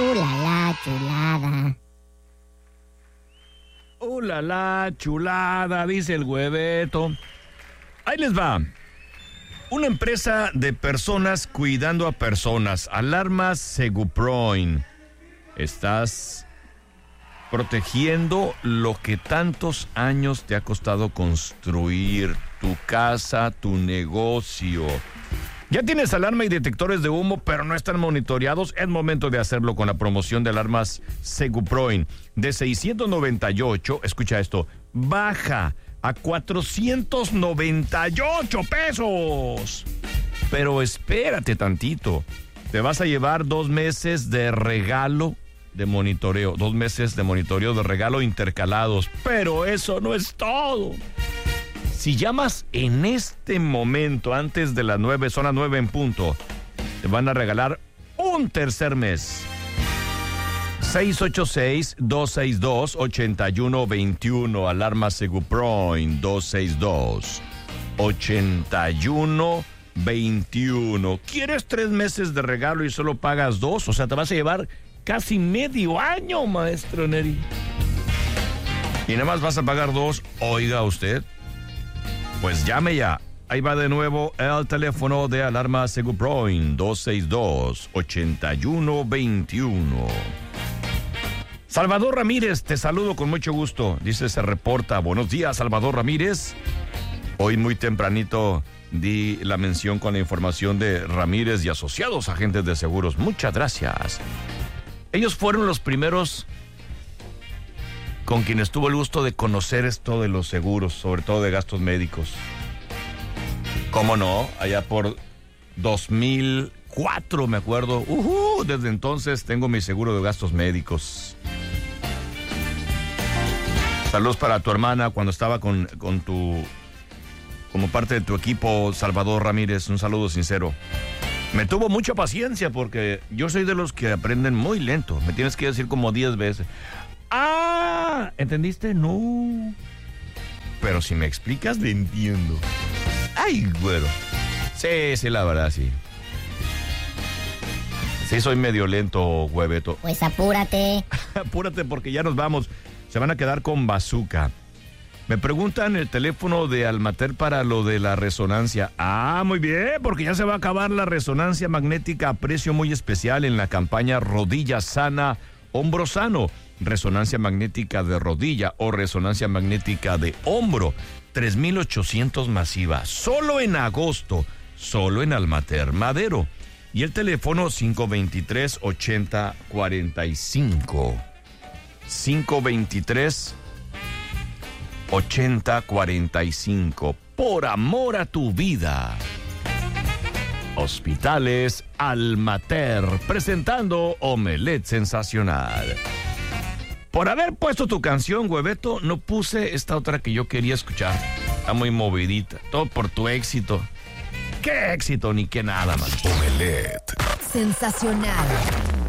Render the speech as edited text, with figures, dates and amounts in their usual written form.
La chulada. La chulada, dice el hueveto. Ahí les va. Una empresa de personas cuidando a personas. Alarmas Seguproin. Estás protegiendo lo que tantos años te ha costado construir. Tu casa, tu negocio. Ya tienes alarma y detectores de humo, pero no están monitoreados. Es momento de hacerlo con la promoción de alarmas Seguproin. De 698, escucha esto, baja a 498 pesos. Pero espérate tantito. Te vas a llevar 2 meses de regalo de monitoreo. 2 meses de monitoreo de regalo intercalados. Pero eso no es todo. Si llamas en este momento, antes de las 9, son las 9 en punto, te van a regalar un tercer mes. 686-262-8121. Alarma Seguproin 262-8121. ¿Quieres 3 meses de regalo y solo pagas 2? O sea, te vas a llevar casi medio año, maestro Neri. Y nada más vas a pagar 2, oiga usted. Pues llame ya. Ahí va de nuevo el teléfono de alarma Seguproin 262-8121. Salvador Ramírez, te saludo con mucho gusto. Dice, se reporta. Buenos días, Salvador Ramírez. Hoy muy tempranito di la mención con la información de Ramírez y Asociados Agentes de Seguros. Muchas gracias. Ellos fueron los primeros con quienes tuvo el gusto de conocer esto de los seguros, sobre todo de gastos médicos. ¿Cómo no? Allá por 2004, me acuerdo. Desde entonces tengo mi seguro de gastos médicos. Saludos para tu hermana cuando estaba con tu... como parte de tu equipo, Salvador Ramírez. Un saludo sincero. Me tuvo mucha paciencia porque yo soy de los que aprenden muy lento. Me tienes que decir como 10 veces. ¡Ah! ¿Entendiste? No. Pero si me explicas, le entiendo. ¡Ay, güero! Sí, la verdad, sí. Sí, soy medio lento, hueveto. Pues apúrate. Apúrate porque ya nos vamos. Se van a quedar con bazooka. Me preguntan el teléfono de Almater para lo de la resonancia. Ah, muy bien, porque ya se va a acabar la resonancia magnética a precio muy especial en la campaña Rodilla Sana, Hombro Sano. Resonancia magnética de rodilla o resonancia magnética de hombro. 3,800 masiva. Solo en agosto. Solo en Almater Madero. Y el teléfono 523-8045. 523-8045. Por amor a tu vida. Hospitales Almater. Presentando Omelette Sensacional. Por haber puesto tu canción, hueveto, no puse esta otra que yo quería escuchar. Está muy movidita. Todo por tu éxito. ¿Qué éxito ni qué nada, man? Omelette. Sensacional.